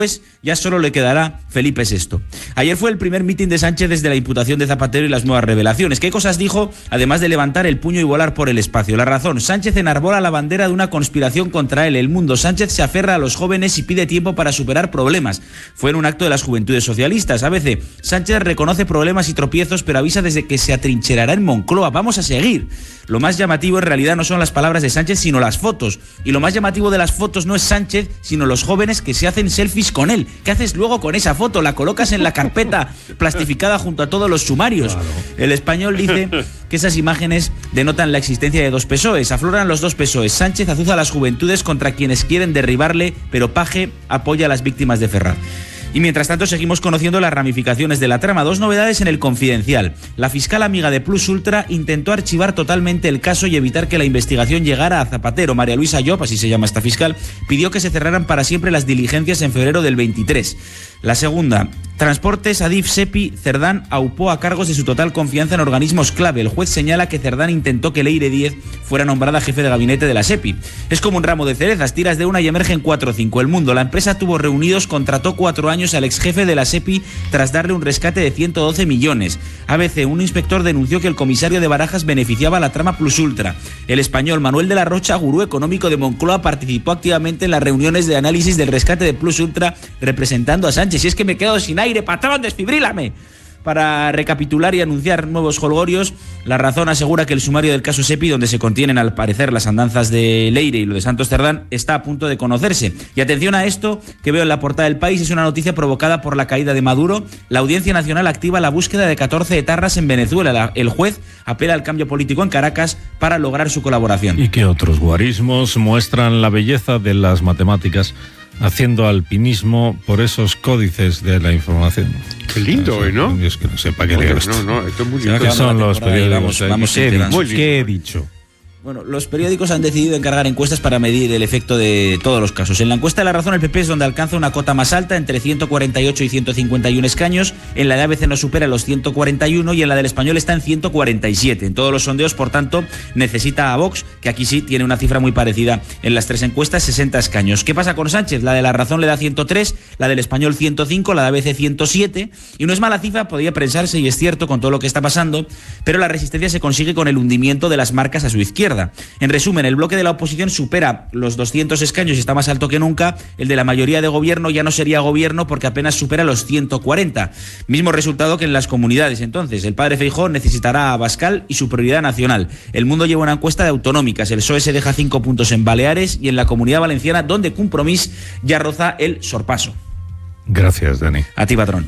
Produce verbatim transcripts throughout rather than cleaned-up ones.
Pues ya solo le quedará Felipe sexto. Ayer fue el primer mitin de Sánchez desde la imputación de Zapatero y las nuevas revelaciones. ¿Qué cosas dijo, además de levantar el puño y volar por el espacio? La razón: Sánchez enarbola la bandera de una conspiración contra él. El Mundo: Sánchez se aferra a los jóvenes y pide tiempo para superar problemas. Fue en un acto de las Juventudes Socialistas. A B C: Sánchez reconoce problemas y tropiezos, pero avisa desde que se atrincherará en Moncloa. Vamos a seguir. Lo más llamativo en realidad no son las palabras de Sánchez, sino las fotos. Y lo más llamativo de las fotos no es Sánchez, sino los jóvenes que se hacen selfies con él. ¿Qué haces luego con esa foto? La colocas en la carpeta plastificada junto a todos los sumarios. Claro. El Español dice que esas imágenes denotan la existencia de dos P S O Es. Afloran los dos P S O Es. Sánchez azuza a las juventudes contra quienes quieren derribarle, pero Paje apoya a las víctimas de Ferraz. Y mientras tanto seguimos conociendo las ramificaciones de la trama. Dos novedades en el Confidencial. La fiscal amiga de Plus Ultra intentó archivar totalmente el caso y evitar que la investigación llegara a Zapatero. María Luisa Llop, así se llama esta fiscal, pidió que se cerraran para siempre las diligencias en febrero del veintitrés. La segunda: Transportes, Adif, Sepi, Cerdán aupó a cargos de su total confianza en organismos clave. El juez señala que Cerdán intentó que Leire Díez fuera nombrada jefe de gabinete de la Sepi. Es como un ramo de cerezas, tiras de una y emergen cuatro o cinco. El Mundo: la empresa tuvo reunidos, contrató cuatro años al exjefe de la Sepi tras darle un rescate de ciento doce millones. A B C: un inspector denunció que el comisario de Barajas beneficiaba a la trama Plus Ultra. El Español: Manuel de la Rocha, gurú económico de Moncloa, participó activamente en las reuniones de análisis del rescate de Plus Ultra representando a Sánchez. Si es que me quedo sin aire, patrón, desfibrílame. Para recapitular y anunciar nuevos jolgorios, La Razón asegura que el sumario del caso Sepi, donde se contienen al parecer las andanzas de Leire y lo de Santos Cerdán, está a punto de conocerse. Y atención a esto que veo en la portada del País: es una noticia provocada por la caída de Maduro. La Audiencia Nacional activa la búsqueda de catorce etarras en Venezuela. El juez apela al cambio político en Caracas para lograr su colaboración. ¿Y qué otros guarismos muestran la belleza de las matemáticas, haciendo alpinismo por esos códices de la información? Qué lindo, ¿eh, no? Es que no sepa qué leer esto. No, no, esto es muy lindo. ¿Qué son los periódicos? Vamos, vamos ¿Qué, he dicho? muy ¿Qué he dicho? Bueno, los periódicos han decidido encargar encuestas para medir el efecto de todos los casos. En la encuesta de La Razón, el P P es donde alcanza una cota más alta, entre ciento cuarenta y ocho y ciento cincuenta y uno escaños. En la de A B C no supera los ciento cuarenta y uno y en la del Español está en ciento cuarenta y siete. En todos los sondeos, por tanto, necesita a Vox, que aquí sí tiene una cifra muy parecida en las tres encuestas, sesenta escaños. ¿Qué pasa con Sánchez? La de La Razón le da ciento tres, la del Español ciento cinco, la de A B C ciento siete. Y no es mala cifra, podría pensarse, y es cierto con todo lo que está pasando, pero la resistencia se consigue con el hundimiento de las marcas a su izquierda. En resumen, el bloque de la oposición supera los doscientos escaños y está más alto que nunca. El de la mayoría de gobierno ya no sería gobierno porque apenas supera los ciento cuarenta. Mismo resultado que en las comunidades. Entonces, el padre Feijóo necesitará a Abascal y su prioridad nacional. El Mundo lleva una encuesta de autonómicas. El P S O E se deja cinco puntos en Baleares y en la Comunidad Valenciana, donde Compromís ya roza el sorpaso. Gracias, Dani. A ti, patrón.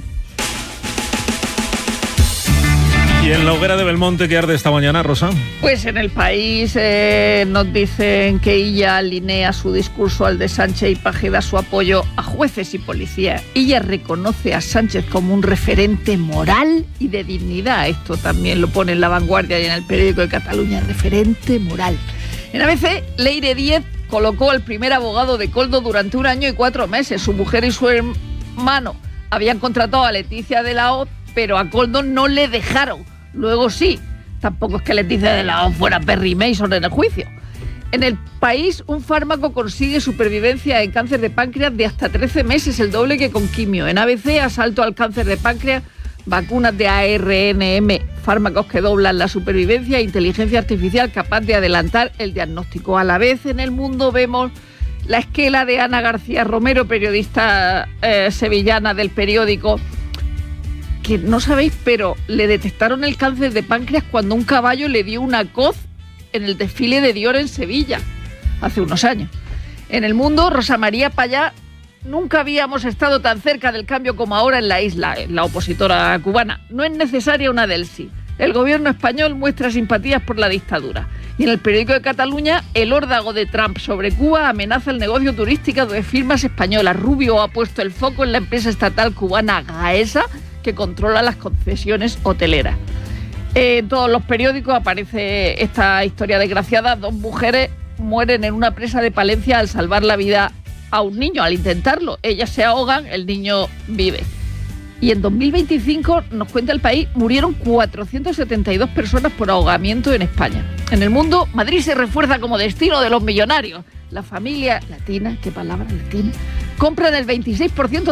¿Y en la hoguera de Belmonte qué arde esta mañana, Rosa? Pues en El País eh, nos dicen que ella alinea su discurso al de Sánchez y Paje da su apoyo a jueces y policías. Ella reconoce a Sánchez como un referente moral y de dignidad. Esto también lo pone en La Vanguardia y en el periódico de Cataluña, referente moral. En A B C, Leire Díez colocó al primer abogado de Koldo durante un año y cuatro meses. Su mujer y su hermano habían contratado a Leticia de la O, pero a Koldo no le dejaron. Luego sí, tampoco es que Leticia de la O fuera Perry Mason en el juicio. En El País, un fármaco consigue supervivencia en cáncer de páncreas de hasta trece meses, el doble que con quimio. En A B C, asalto al cáncer de páncreas, vacunas de A R N M, fármacos que doblan la supervivencia e inteligencia artificial capaz de adelantar el diagnóstico. A la vez, en El Mundo vemos la esquela de Ana García Romero, periodista eh, sevillana del periódico, que no sabéis, pero le detectaron el cáncer de páncreas cuando un caballo le dio una coz en el desfile de Dior en Sevilla, hace unos años. En El Mundo, Rosa María Payá: nunca habíamos estado tan cerca del cambio como ahora en la isla, la opositora cubana. No es necesaria una Delsi. El gobierno español muestra simpatías por la dictadura. Y en el periódico de Cataluña, el órdago de Trump sobre Cuba amenaza el negocio turístico de firmas españolas. Rubio ha puesto el foco en la empresa estatal cubana Gaesa, que controla las concesiones hoteleras. En todos los periódicos aparece esta historia desgraciada. Dos mujeres mueren en una presa de Palencia al salvar la vida a un niño, al intentarlo. Ellas se ahogan, el niño vive. Y en dos mil veinticinco, nos cuenta El País, murieron cuatrocientas setenta y dos personas por ahogamiento en España. En El Mundo, Madrid se refuerza como destino de los millonarios. La familia latina, qué palabra latina, compran el veintiséis por ciento